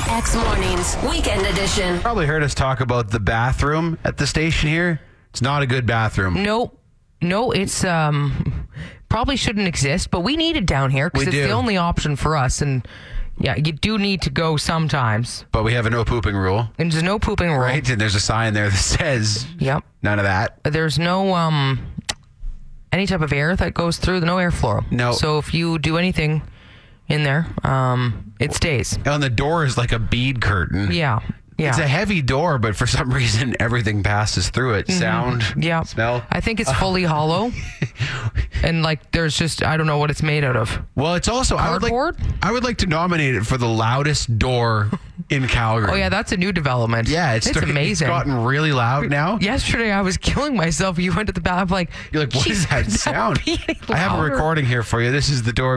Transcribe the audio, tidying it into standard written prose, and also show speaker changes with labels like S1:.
S1: X Mornings, Weekend Edition.
S2: Probably heard us talk about the bathroom at the station here. It's not a good bathroom.
S3: No, it's probably shouldn't exist, but we need it down here because it's the only option for us. And yeah, you do need to go sometimes.
S2: But we have a no pooping rule.
S3: And there's no pooping rule.
S2: Right? And there's a sign there that says none of that.
S3: There's no any type of air that goes through, no airflow.
S2: No.
S3: So if you do anything in there, it stays.
S2: And the door is like a bead curtain.
S3: Yeah.
S2: It's a heavy door, but for some reason, everything passes through it. Sound, smell.
S3: I think it's fully hollow. And like, there's just, I don't know what it's made out of.
S2: Well, it's also,
S3: cardboard?
S2: I would like to nominate it for the loudest door in Calgary.
S3: Oh, yeah, that's a new development.
S2: Yeah,
S3: it's amazing.
S2: It's gotten really loud now.
S3: Yesterday, I was killing myself. You went to the bathroom,
S2: You're like, what is that sound? I have a recording here for you. This is the door